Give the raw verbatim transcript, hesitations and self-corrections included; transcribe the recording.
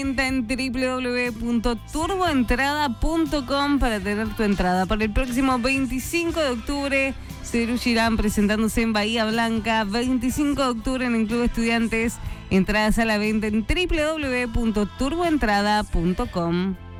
En doble u doble u doble u punto turboentrada punto com para tener tu entrada para el próximo veinticinco de octubre. Cerú Girán presentándose en Bahía Blanca, veinticinco de octubre en el Club Estudiantes. Entradas a la venta en doble u doble u doble u punto turboentrada punto com.